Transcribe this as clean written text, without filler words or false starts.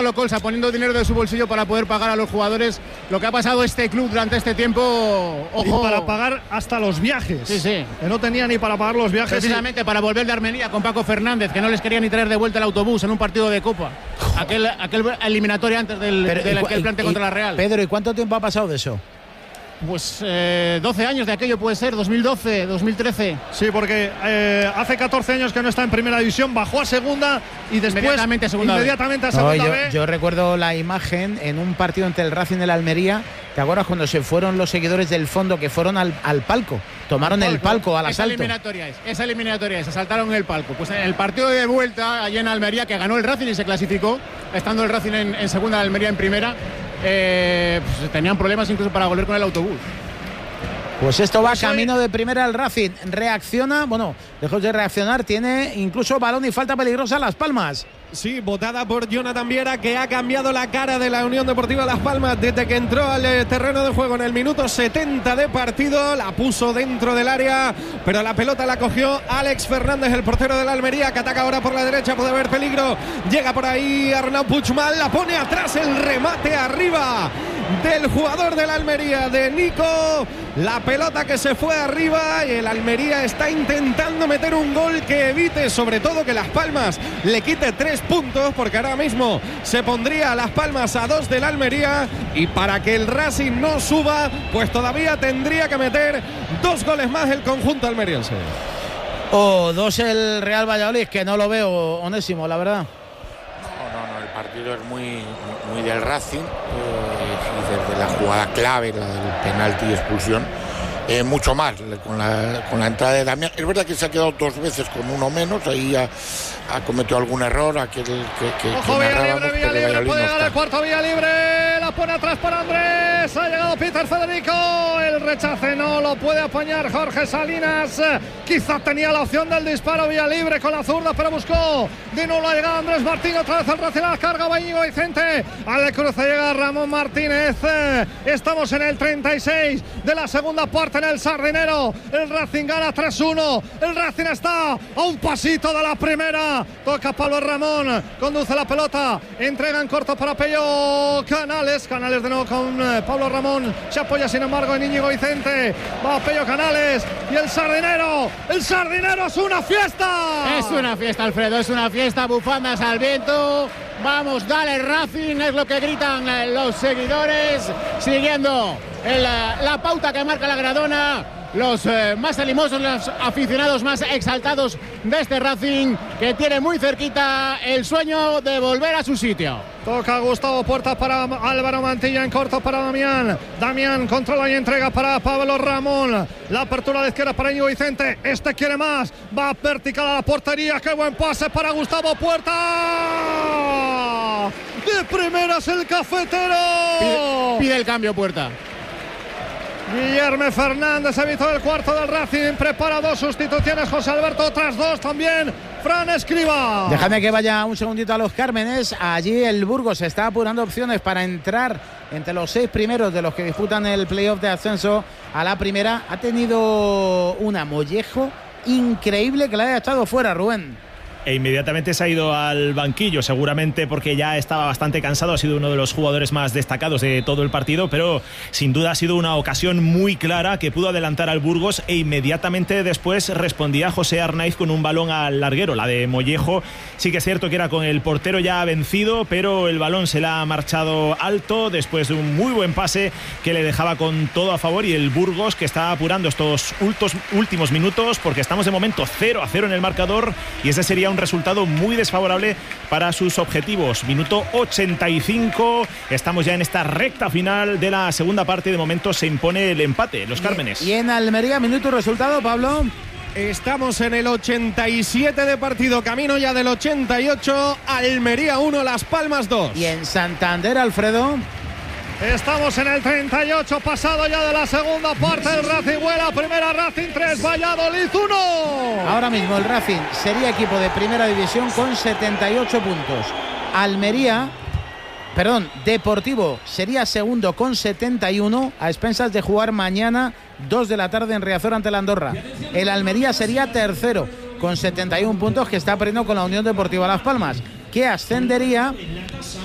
Pablo Colsa poniendo dinero de su bolsillo para poder pagar a los jugadores lo que ha pasado este club durante este tiempo. Ojo. Y para pagar hasta los viajes. Sí, sí. Que no tenía ni para pagar los viajes. Precisamente para volver de Armenia con Paco Fernández, que no les quería ni traer de vuelta el autobús en un partido de Copa. Aquel eliminatorio antes del plante contra la Real. Pedro, ¿y cuánto tiempo ha pasado de eso? Pues 12 años de aquello, puede ser, 2012, 2013. Sí, porque hace 14 años que no está en primera división, bajó a segunda y después inmediatamente a segunda B. Yo recuerdo la imagen en un partido entre el Racing y el Almería. ¿Te acuerdas cuando se fueron los seguidores del fondo que fueron al palco? Tomaron el palco al asalto. Esa eliminatoria se saltaron el palco. Pues en el partido de vuelta allí en Almería, que ganó el Racing y se clasificó, estando el Racing en segunda, Almería en primera, pues tenían problemas incluso para volver con el autobús. Pues esto va camino de primera al Racing. Reacciona, bueno, lejos de reaccionar, tiene incluso balón y falta peligrosa Las Palmas. Sí, votada por Jonathan Viera, que ha cambiado la cara de la Unión Deportiva Las Palmas desde que entró al terreno de juego en el minuto 70 de partido. La puso dentro del área, pero la pelota la cogió Alex Fernández, el portero de la Almería, que ataca ahora por la derecha, puede haber peligro. Llega por ahí Arnau Puigmal, la pone atrás, el remate arriba del jugador de la Almería, de Nico. La pelota que se fue arriba y el Almería está intentando meter un gol que evite sobre todo que Las Palmas le quite 3 puntos, porque ahora mismo se pondría Las Palmas a 2 del Almería, y para que el Racing no suba pues todavía tendría que meter 2 goles más el conjunto almeriense. O 2 el Real Valladolid, que no lo veo, Onésimo, la verdad. No, el partido es muy del Racing, y desde la jugada clave, la del penalti y expulsión, mucho más con la entrada de Damián. Es verdad que se ha quedado 2 veces con uno menos, ahí ha cometido algún error, aquel que ojo, Villalibre, puede llegar el cuarto, Villalibre, la pone atrás para Andrés, ha llegado Peter Federico, el rechace no lo puede apañar Jorge Salinas, quizá tenía la opción del disparo Villalibre con la zurda, pero buscó de nuevo la llegada Andrés Martín, otra vez el Racing a la carga, va Íñigo Vicente, al cruce llega Ramón Martínez, estamos en el 36 de la segunda parte en el Sardinero, el Racing gana 3-1, el Racing está a un pasito de la primera. Toca Pablo Ramón, conduce la pelota, entrega en corto para Pello Canales de nuevo con Pablo Ramón, se apoya sin embargo en Íñigo Vicente, va Pello Canales y el Sardinero es una fiesta. Es una fiesta, Alfredo, es una fiesta, bufandas al viento, vamos, dale Racing, es lo que gritan los seguidores, siguiendo la pauta que marca la Gradona. Los más animosos, los aficionados más exaltados de este Racing, que tiene muy cerquita el sueño de volver a su sitio. Toca Gustavo Puerta para Álvaro Mantilla, en corto para Damián controla y entrega para Pablo Ramón, la apertura de izquierda para Íñigo Vicente, este quiere más, va vertical a la portería, qué buen pase para Gustavo Puerta, de primeras el cafetero, pide el cambio Puerta. Guillermo Fernández evitó el cuarto del Racing, prepara 2 sustituciones José Alberto, otras 2 también Fran Escribá. Déjame que vaya un segundito a Los Cármenes. Allí el Burgos está apurando opciones para entrar entre los 6 primeros de los que disputan el playoff de ascenso a la primera. Ha tenido un amollejo increíble que la haya echado fuera, Rubén. E inmediatamente se ha ido al banquillo, seguramente porque ya estaba bastante cansado, ha sido uno de los jugadores más destacados de todo el partido, pero sin duda ha sido una ocasión muy clara que pudo adelantar al Burgos, e inmediatamente después respondía José Arnaiz con un balón al larguero. La de Mollejo sí que es cierto que era con el portero ya vencido, pero el balón se le ha marchado alto después de un muy buen pase que le dejaba con todo a favor, y el Burgos que está apurando estos últimos minutos, porque estamos de momento 0-0 en el marcador, y ese sería un resultado muy desfavorable para sus objetivos. Minuto 85, estamos ya en esta recta final de la segunda parte. De momento se impone el empate, Los Cármenes. Y en Almería, minuto y resultado, Pablo. Estamos en el 87 de partido, camino ya del 88, Almería 1, Las Palmas 2. Y en Santander, Alfredo. Estamos en el 38, pasado ya de la segunda parte. El Racing vuela, primera Racing 3, Valladolid 1. Ahora mismo el Racing sería equipo de primera división con 78 puntos. Deportivo sería segundo con 71, a expensas de jugar mañana 2 de la tarde en Riazor ante la Andorra. El Almería sería tercero con 71 puntos, que está perdiendo con la Unión Deportiva Las Palmas, que ascendería